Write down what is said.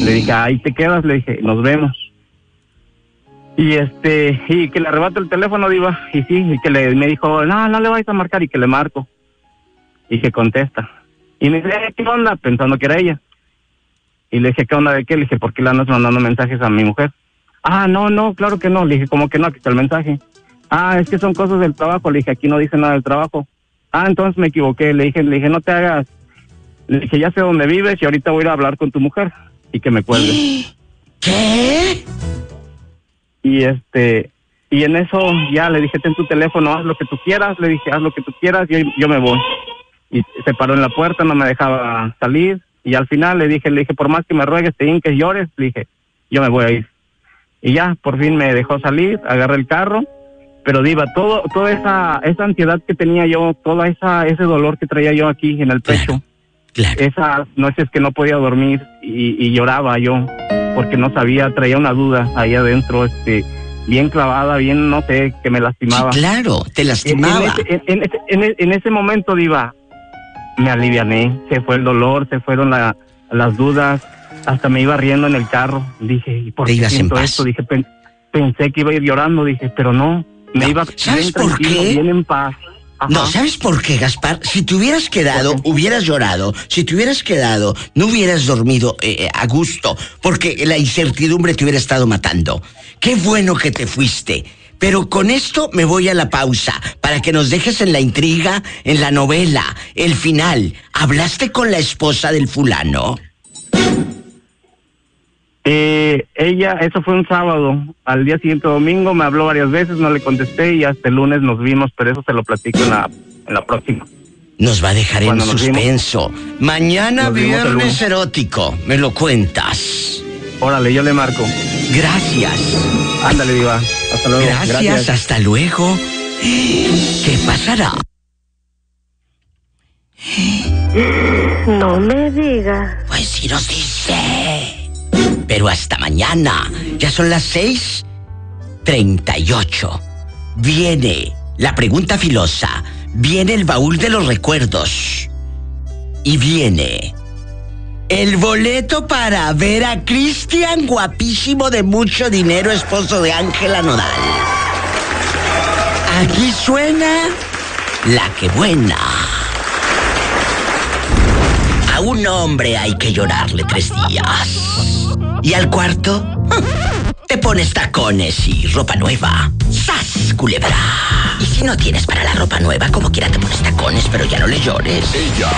Le dije, ahí te quedas, le dije, nos vemos. Y y que le arrebato el teléfono, diva, y sí, y que me dijo, no le vais a marcar, y que le marco. Y que contesta. Y me dice, ¿qué onda? Pensando que era ella. Y le dije, ¿qué onda de qué? Le dije, ¿por qué le andas mandando mensajes a mi mujer? No, claro que no. Le dije, ¿cómo que no? Aquí está el mensaje. Es que son cosas del trabajo. Le dije, aquí no dice nada del trabajo. Entonces me equivoqué. Le dije, no te hagas. Le dije, ya sé dónde vives y ahorita voy a ir a hablar con tu mujer. Y que me cuelgue. ¿Qué? Y en eso ya le dije, ten tu teléfono, haz lo que tú quieras. Le dije, haz lo que tú quieras, yo me voy. Y se paró en la puerta, no me dejaba salir. Y al final le dije, por más que me ruegues, te hinques, llores, le dije, yo me voy a ir. Y ya, por fin me dejó salir, agarré el carro. Pero diva, toda esa ansiedad que tenía yo, ese dolor que traía yo aquí en el pecho. Claro. Esas noches que no podía dormir y lloraba yo, porque no sabía, traía una duda ahí adentro, bien clavada, bien, no sé, que me lastimaba. Sí, claro, te lastimaba. En ese momento, diva, me aliviané, se fue el dolor, se fueron las dudas, hasta me iba riendo en el carro. Dije, ¿y por qué siento esto? Dije, pensé que iba a ir llorando, dije, pero no, me iba ¿sabes bien por tranquilo, qué? bien en paz. Ajá. No, ¿sabes por qué, Gaspar? Si te hubieras quedado, hubieras llorado. Si te hubieras quedado, no hubieras dormido a gusto, porque la incertidumbre te hubiera estado matando. Qué bueno que te fuiste. Pero con esto me voy a la pausa, para que nos dejes en la intriga, en la novela, el final. ¿Hablaste con la esposa del fulano? Eso fue un sábado. Al día siguiente, domingo, me habló varias veces, no le contesté y hasta el lunes nos vimos, pero eso se lo platico en la próxima. Nos va a dejar en suspenso. Mañana nos viernes erótico, me lo cuentas. Órale, yo le marco. Gracias. Ándale, diva. Hasta luego. Gracias, hasta luego. ¿Qué pasará? No me diga. Pues sí nos dice. Pero hasta mañana. Ya son las 6:38. Viene la pregunta filosa. Viene el baúl de los recuerdos. Y viene el boleto para ver a Cristian, guapísimo de mucho dinero, esposo de Ángela Nodal. Aquí suena la que buena. A un hombre hay que llorarle 3 días. Y al cuarto, te pones tacones y ropa nueva. ¡Sas, culebra! Y si no tienes para la ropa nueva, como quiera te pones tacones, pero ya no le llores.